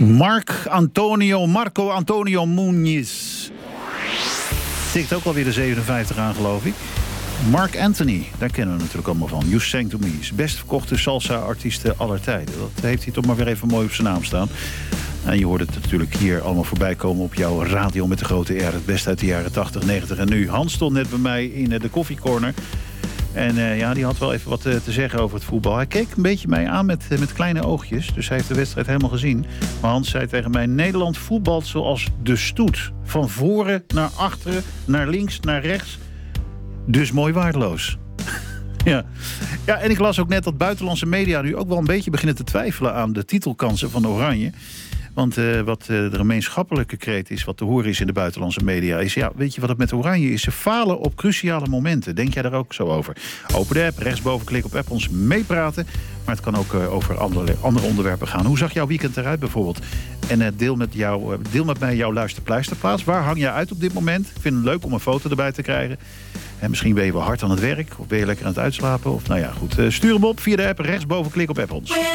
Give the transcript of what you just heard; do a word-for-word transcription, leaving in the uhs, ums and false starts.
Mark Antonio, Marco Antonio Muniz. Tikt ook alweer de zevenenvijftig aan, geloof ik. Mark Anthony, daar kennen we natuurlijk allemaal van. You Sang To Me is best verkochte salsa-artiesten aller tijden. Dat heeft hij toch maar weer even mooi op zijn naam staan. En je hoort het natuurlijk hier allemaal voorbij komen op jouw radio met de grote R. Het best uit de jaren tachtig, negentig en nu. Hans stond net bij mij in de koffiecorner. En uh, ja, die had wel even wat uh, te zeggen over het voetbal. Hij keek een beetje mij aan met, uh, met kleine oogjes. Dus hij heeft de wedstrijd helemaal gezien. Maar Hans zei tegen mij: Nederland voetbalt zoals de stoet. Van voren naar achteren, naar links, naar rechts. Dus mooi waardeloos. ja. ja, en ik las ook net dat buitenlandse media nu ook wel een beetje beginnen te twijfelen aan de titelkansen van Oranje. Want uh, wat uh, de gemeenschappelijke kreet is, wat te horen is in de buitenlandse media, is: ja, weet je wat het met Oranje is? Ze falen op cruciale momenten. Denk jij daar ook zo over? Open de app, rechtsboven klik op app, ons meepraten. Maar het kan ook uh, over andere, andere onderwerpen gaan. Hoe zag jouw weekend eruit bijvoorbeeld? En uh, deel, met jou, uh, deel met mij jouw luisterpluisterplaats. Waar hang jij uit op dit moment? Ik vind het leuk om een foto erbij te krijgen. En misschien ben je wel hard aan het werk, of ben je lekker aan het uitslapen. Of nou ja, goed. Uh, stuur hem op via de app, rechtsboven klik op app ons.